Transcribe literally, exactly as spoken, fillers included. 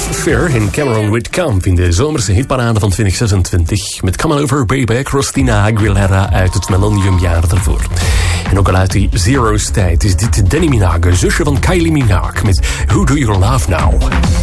Fair in Cameron Whitcomb in de zomerse hitparade van twintig zesentwintig. Met Come On Over Baby, Christina Aguilera uit het millenniumjaar daarvoor. En ook al uit die Zero's tijd is dit Danny Minaj, zusje van Kylie Minogue met Who Do You Love Now?